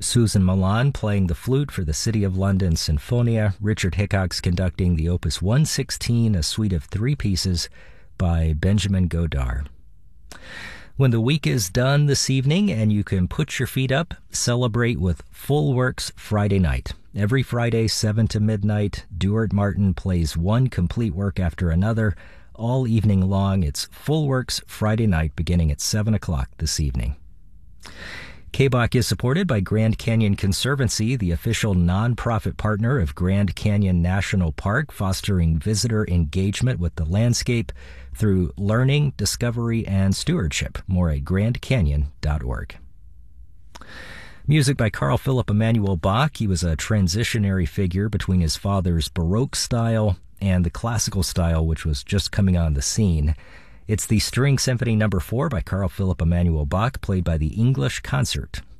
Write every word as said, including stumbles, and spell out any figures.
Susan Milan playing the flute for the City of London Sinfonia, Richard Hickox conducting the Opus one sixteen, a suite of three pieces by Benjamin Godard. When the week is done this evening and you can put your feet up, celebrate with Full Works Friday night. Every Friday, seven to midnight, Duart Martin plays one complete work after another. All evening long, it's Full Works Friday night beginning at seven o'clock this evening. K B O C is supported by Grand Canyon Conservancy, the official nonprofit partner of Grand Canyon National Park, fostering visitor engagement with the landscape through learning, discovery, and stewardship. More at grand canyon dot org. Music by Carl Philipp Emanuel Bach. He was a transitionary figure between his father's Baroque style and the classical style, which was just coming on the scene. It's the String Symphony Number four by Carl Philipp Emanuel Bach, played by the English Concert